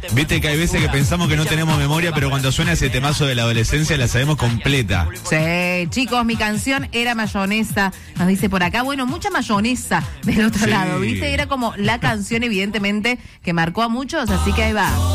Viste que hay veces que pensamos que no tenemos memoria, pero cuando suena ese temazo de la adolescencia la sabemos completa. Sí, chicos, mi canción era Mayonesa. Nos dice por acá, bueno, mucha mayonesa del otro lado, ¿viste? Era como la canción, evidentemente, que marcó a muchos, así que ahí va.